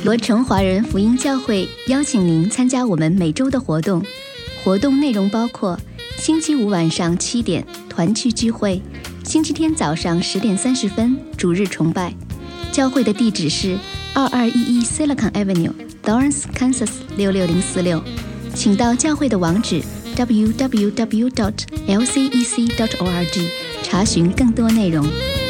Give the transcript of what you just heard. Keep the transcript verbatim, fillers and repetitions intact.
罗城华人福音教会邀请您参加我们每周的活动。活动内容包括星期五晚上七点团契聚会，星期天早上十点三十分主日崇拜。教会的地址是二二一一 Silicon Avenue，Lawrence, Kansas 六六零四六。请到教会的网址 double-u double-u double-u dot l c e c dot org 查询更多内容。